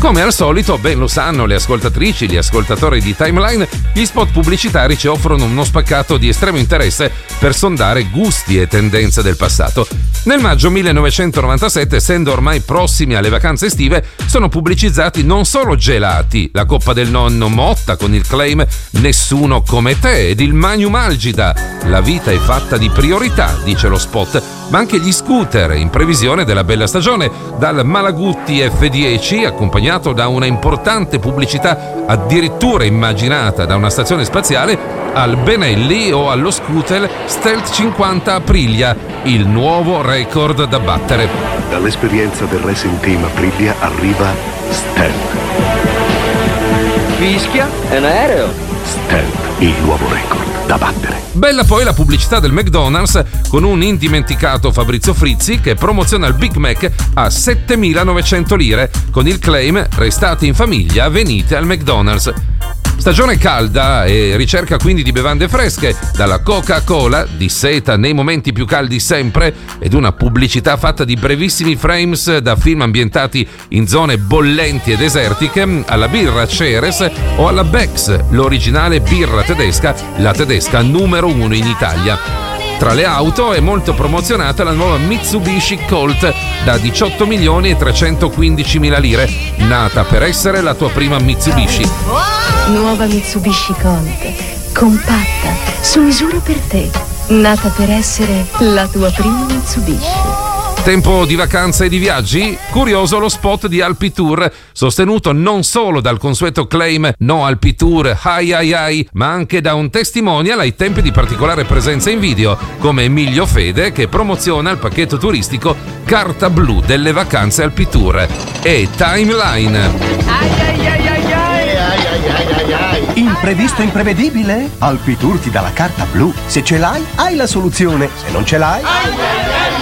Come al solito, ben lo sanno le ascoltatrici, gli ascoltatori di Timeline, gli spot pubblicitari ci offrono uno spaccato di estremo interesse per sondare gusti e tendenze del passato. Nel maggio 1997, essendo ormai prossimi alle vacanze estive, sono pubblicizzati non solo gelati, la coppa del nonno Motta con il claim "Nessuno come te" ed il Magnum Algida, "La vita è fatta di priorità", dice lo spot, ma anche gli scooter in previsione della bella stagione, dal Malaguti F10 accompagnato da una importante pubblicità addirittura immaginata da una stazione spaziale, al Benelli o allo scooter Stealth 50 Aprilia, il nuovo record da battere. Dall'esperienza del Racing Team Aprilia arriva Stealth. Fischia? È un aereo? Stealth, il nuovo record da battere. Bella poi la pubblicità del McDonald's con un indimenticato Fabrizio Frizzi che promoziona il Big Mac a 7.900 lire con il claim "Restate in famiglia, venite al McDonald's". Stagione calda e ricerca quindi di bevande fresche, dalla Coca-Cola, disseta nei momenti più caldi sempre, ed una pubblicità fatta di brevissimi frames da film ambientati in zone bollenti e desertiche, alla birra Ceres o alla Beck's, l'originale birra tedesca, la tedesca numero 1 in Italia. Tra le auto è molto promozionata la nuova Mitsubishi Colt da 18.315.000 lire, nata per essere la tua prima Mitsubishi. Nuova Mitsubishi Colt, compatta, su misura per te, nata per essere la tua prima Mitsubishi. Tempo di vacanze e di viaggi? Curioso lo spot di Alpitour, sostenuto non solo dal consueto claim "No Alpitour, ai ai ai", ma anche da un testimonial ai tempi di particolare presenza in video, come Emilio Fede, che promoziona il pacchetto turistico Carta Blu delle vacanze Alpitour. E Timeline. Imprevisto imprevedibile? Alpitour ti dà la carta blu. Se ce l'hai, hai la soluzione. Se non ce l'hai...